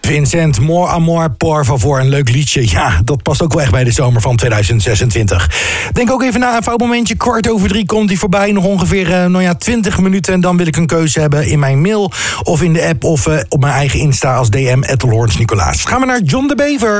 Vincent, More Amor, por favor. Een leuk liedje. Ja, dat past ook wel echt bij de zomer van 2026. Denk ook even na, een foutmomentje. 2:15 komt die voorbij. Nog ongeveer 20 minuten. En dan wil ik een keuze hebben in mijn mail of in de app of op mijn eigen Insta als DM @Laurens Nicolaas. Gaan we naar John de Bever.